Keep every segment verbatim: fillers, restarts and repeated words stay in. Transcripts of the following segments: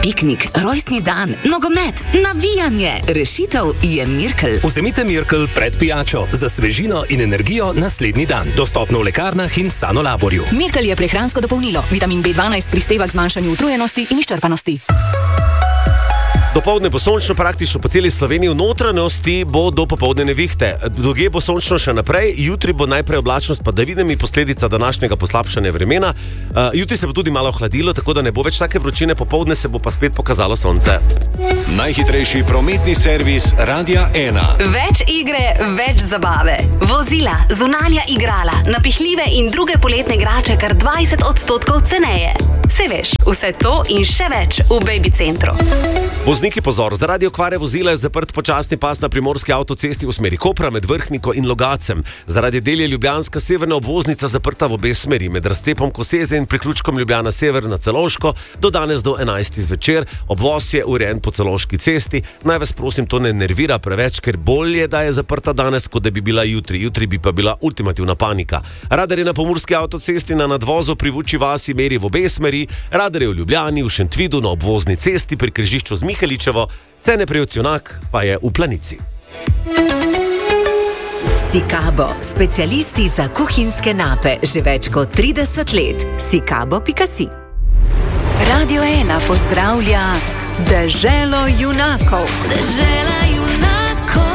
piknik, rojstni dan, nogomet, navijanje. Rešitev je Mirkel. Vzemite Mirkel pred pijačo za svežino in energijo naslednji dan. Dostopno v lekarnah in Sanolaborju. Mirkel je prehransko dopolnilo. Vitamin B dvanajst prispeva k zmanjšanju utrujenosti in izčrpanosti. Dopoldne bo sončno praktično po celi Sloveniji, v notranjosti bo do popoldne nevihte. Drugje bo sončno še naprej, jutri bo najprej oblačnost padavinami, posledica današnjega poslabšanja vremena. Uh, jutri se bo tudi malo hladilo, tako da ne bo več take vročine, popoldne se bo pa spet pokazalo sonce. Najhitrejši prometni servis Radia ena. Več igre, več zabave. Vozila, zunanja igrala, napihljive in druge poletne igrače kar dvajset odstotkov ceneje. Se veš, vse to in še več v Baby Centru. Vozniki pozor, zaradi okvare vozila je zaprt počasni pas na primorski avtocesti v smeri Kopra med Vrhniko in Logacem. Zaradi del je ljubljanska severna obvoznica zaprta v obe smeri med razcepom Koseze in priključkom Ljubljana Sever na Celovško do danes do enajstih zvečer. Obvoz je urejen po Celovški cesti. Naj vas prosim, to ne nervira preveč, ker bolje, da je zaprta danes, kot da bi bila jutri. Jutri bi pa bila ultimativna panika. Radar je na pomurski avtocesti na nadvozu pri Vuči vasi meri v obe smeri. Radar je v Ljubljani, v Šentvidu na obvozni cesti pri križišču z Miheličevo, cene prejocjunak pa je v Planici. Sikabo, specialisti za kuhinjske nape, že več kot trideset let. sikabo pika si. Radio ena pozdravlja Deželo junakov. Dežela junakov.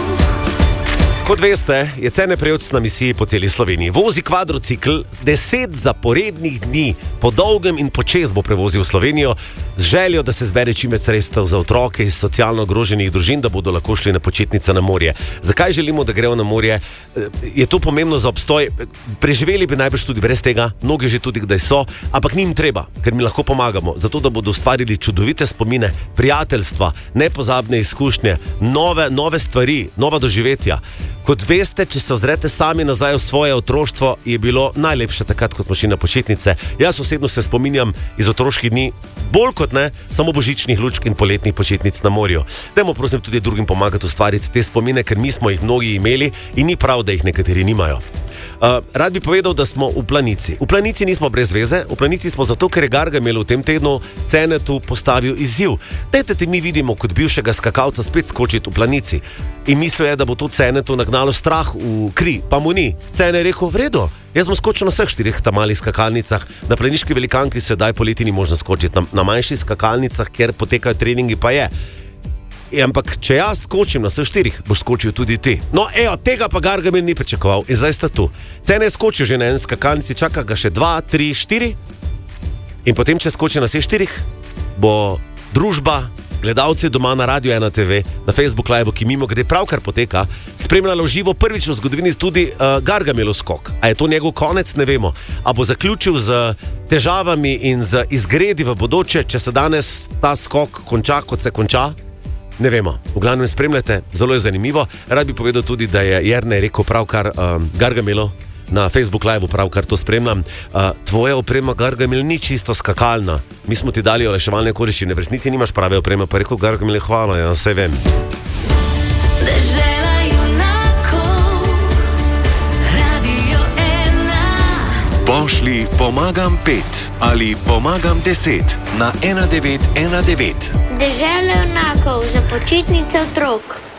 Kot veste, je cene prejec na misiji po celi Sloveniji. Vozi kvadrocikl, deset zaporednih dni, po dolgem in počez bo prevozil Slovenijo, z željo, da se zbere čim več sredstev za otroke iz socialno ogroženih družin, da bodo lahko šli na počitnice na morje. Zakaj želimo, da grejo na morje? Je to pomembno za obstoj? Preživeli bi najbrž tudi brez tega, mnogi že tudi kdaj so, ampak njim treba, ker mi lahko pomagamo, zato da bodo ustvarili čudovite spomine, prijateljstva, nepozabne izkušnje, nove, nove stvari, nova doživetja. Kot veste, če se ozrete sami nazaj v svoje otroštvo, je bilo najlepše takrat, ko smo šli na počitnice. Jaz osebno se spominjam iz otroških dni, bolj kot ne, samo božičnih lučk in poletnih počitnic na morju. Dajmo prosim tudi drugim pomagati ustvariti te spomine, ker mi smo jih mnogi imeli in ni prav, da jih nekateri nimajo. Uh, rad bi povedal, da smo v Planici. V Planici nismo brez veze, v Planici smo zato, ker je Gargamel v tem tednu Cenetu postavil izziv. Dajte te mi vidimo kot bivšega skakalca spet skočiti v Planici. In mislil je, da bo to Cenetu nagnalo strah v kri, pa mu ni. Cene je rekel, v redu, jaz bom skočil na vseh štirih tamalih skakalnicah. Na planiški velikanki sedaj poleti ni možno skočiti, na, na manjših skakalnicah, kjer potekajo treningi, pa je. E, ampak, če jaz skočim na vseh štirih, boš skočil tudi ti. No, evo, tega pa Gargamel ni pričakoval in zdaj sta tu. Cene je skočil že na en skakalnici, čaka ga še dva, tri, štiri. In potem, če skoči na vseh štirih, bo družba, gledalci doma na Radio ena te ve, na Facebook Live, ki mimo grede pravkar poteka, spremljalo živo prvič v zgodovini tudi uh, Gargamelov skok. A je to njegov konec, ne vemo. A bo zaključil z težavami in z izgredi v bodoče, če se danes ta skok konča, kot se konča? Ne vemo, v glavnem spremljate, zelo je zanimivo. Rad bi povedal tudi, da je Jernej rekel pravkar um, Gargamelu na Facebook Live, pravkar to spremljam. Uh, tvoja oprema, Gargamel, ni čisto skakalna. Mi smo ti dali olajševalne okoliščine, v resnici nimaš prave opreme, pa rekel Gargamel, hvala, ja, vse vem. Dežela junakov, Radio ena. Pošli pomagam pet ali pomagam deset na ena devet ena devet. Dežela junakov za počitnice otrok.